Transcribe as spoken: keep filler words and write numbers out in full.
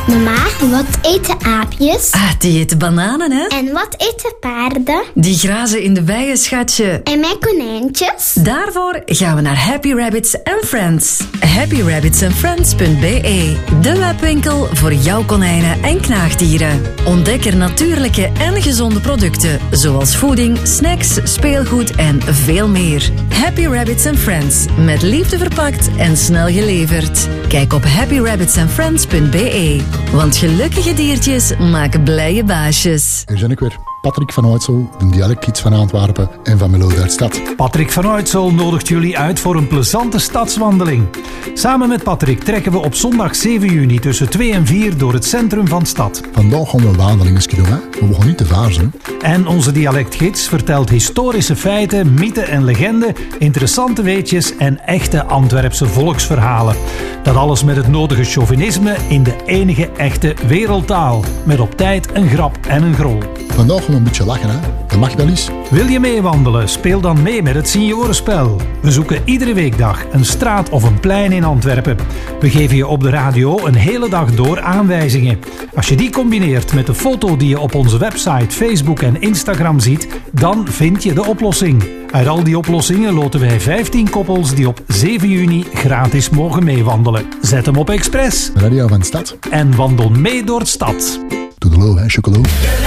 Mama, wat eten aapjes? Ah, die eten bananen, hè? En wat eten paarden? Die grazen in de bijen, schatje. En mijn konijntjes? Daarvoor gaan we naar Happy Rabbits and Friends. happy rabbits and friends punt b e, de webwinkel voor jouw konijnen en knaagdieren. Ontdek er natuurlijke en gezonde producten, zoals voeding, snacks, speelgoed en veel meer. Happy Rabbits and Friends, met liefde verpakt en snel geleverd. Kijk op happy rabbits and friends punt b e, want gelukkige diertjes maken blije baasjes. Hier ben ik weer. Patrick van Uytsel, de dialectgids van Antwerpen en van Melode uit Stad. Patrick van Uytsel nodigt jullie uit voor een plezante stadswandeling. Samen met Patrick trekken we op zondag zeven juni tussen twee en vier door het centrum van de stad. Vandaag gaan we een wandeling doen, hè? Maar we gaan niet te vaar zijn. En onze dialectgids vertelt historische feiten, mythen en legenden, interessante weetjes en echte Antwerpse volksverhalen. Dat alles met het nodige chauvinisme in de enige echte wereldtaal. Met op tijd een grap en een grol. Vandaag gaan we een beetje lachen, hè? Dat mag wel eens. Wil je meewandelen? Speel dan mee met het seniorenspel. We zoeken iedere weekdag een straat of een plein in Antwerpen. We geven je op de radio een hele dag door aanwijzingen. Als je die combineert met de foto die je op onze website, Facebook en Instagram ziet, dan vind je de oplossing. Uit al die oplossingen loten wij vijftien koppels die op zeven juni gratis mogen meewandelen. Zet hem op Express. Radio van de Stad. En wandel mee door de stad. Toedeloe, hè, chocolade.